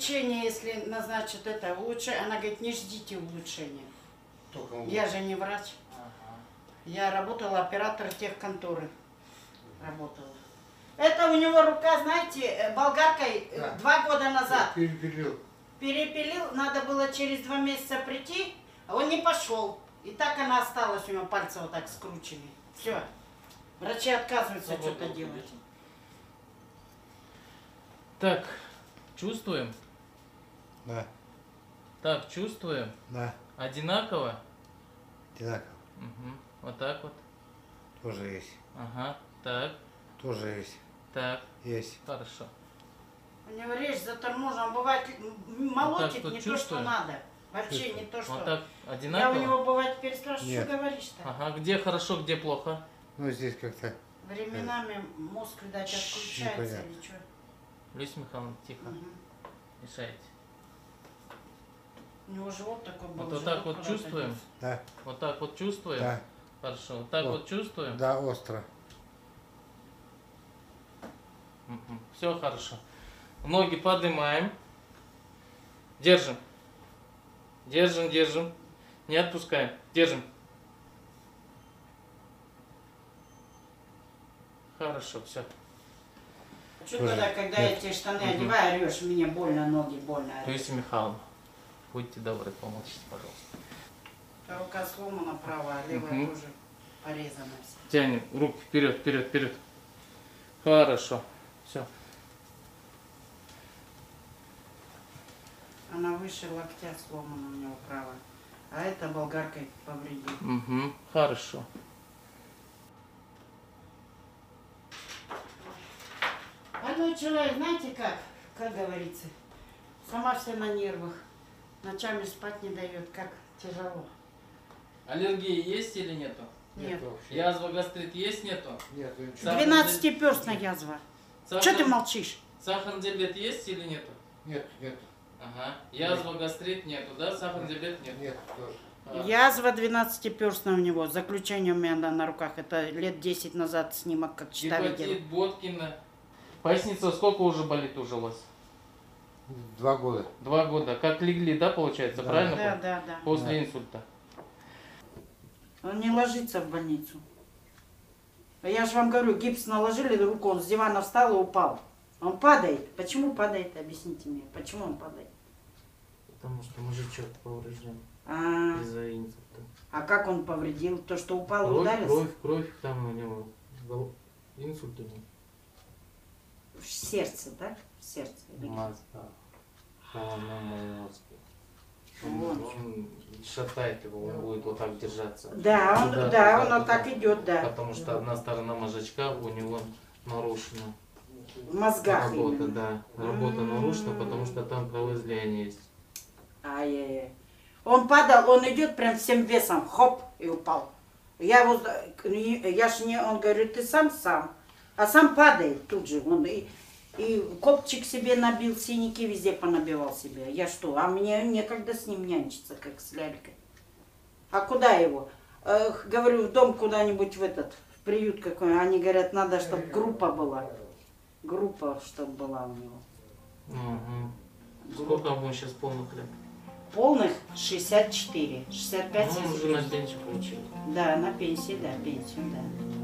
лечение, если назначат это лучше, она говорит, не ждите улучшения. Я же не врач. Я работала оператор техконторы. Работала. Это у него рука, знаете, болгаркой 2 года назад. Перепилил, надо было через 2 месяца прийти, а он не пошел. И так она осталась, у него пальцы вот так скручены. Все. Врачи отказываются что-то делать. Так, чувствуем? Да. Так, чувствуем? Да. Одинаково? Одинаково. Угу. Вот так вот. Тоже есть. Ага. Так. Тоже есть. Так. Есть. Хорошо. У него речь заторможена, бывает молотит вот не чувствуем? то, что надо. Вообще Чувствую. не то, что... Вот так Я одинаково? у него бывает переспрашиваю, Нет. что говоришь-то? Ага. Где хорошо, где плохо? Ну, здесь как-то... Временами мозг, видать, отключается непонятно. или что. Люся Михайловна, тихо. Мгм. Мешаете. У него живот такой был. Вот так вот куда-то чувствуем? делся. Да. Вот так вот чувствуем? Да. Хорошо. Вот так Вот. вот чувствуем? Да, остро. Все хорошо. Ноги поднимаем. Держим. Держим, держим. Не отпускаем. Держим. Хорошо, все. Что Тоже тогда, когда нет. я тебе штаны одеваю, орешь, мне больно, ноги больно. Люся Михайловна, будьте добры, помолчите, пожалуйста. Рука сломана правая, а левая Мгм. тоже порезана вся. Тянем руки вперед, вперед, вперед. Хорошо. Все. Она выше локтя сломана у него правая. А это болгаркой повредил. Угу. Хорошо. Больной человек, знаете как говорится, сама вся на нервах. Ночами спать не дает, как тяжело. Аллергии есть или нету? Нет. вообще. Язва, гастрит есть, нету? Нет, ничего. 12-перстная язва. Что ты молчишь? Сахарный диабет есть или нету? Нет, нет, Ага. Язва, гастрит нету, да? Сахарный диабет нет? нет, тоже. Язва 12-перстная у него. Заключение у меня на руках. Это лет 10 назад снимок, как чита видела. Гепатит, Боткина. Поясница сколько уже болит уже у вас? 2 года. 2 года. Как легли, да, получается, Да. правильно? Да, да, да. После инсульта. Он не ложится в больницу. А я же вам говорю, гипс наложили на руку, он с дивана встал и упал. Он падает. Почему падает? Объясните мне, почему он падает? Потому что мужичок поврежден А, из-за инсульта. а как он повредил? То, что упал и ударился? Кровь, там у него инсульт у него. В сердце, да? В сердце. или где? Мозга. Головном мозге. Вот. Он шатает его, он будет вот так держаться. Да, он, Туда, да, туда, он вот туда. так идет, да. Потому что одна сторона мозжечка у него нарушена. В мозгах Работа, именно. да. Работа нарушена, потому что там кровоизлияние есть. Ай-яй-яй. Он падал, он идет прям всем весом, хоп, и упал. Я его, я ж не, он говорит, ты сам, а сам падает тут же. Он и копчик себе набил, синяки везде понабивал себе. Я что, а мне некогда с ним нянчиться, как с лялькой. А куда его? Говорю, в дом куда-нибудь в этот, в приют какой. Они говорят, надо, чтобы группа была. Группа, чтобы была у него. Угу. Сколько ему сейчас полных лет? Полных 64, 65. Ну, он уже на пенсию получил. Да, на пенсии, да, пенсию, да.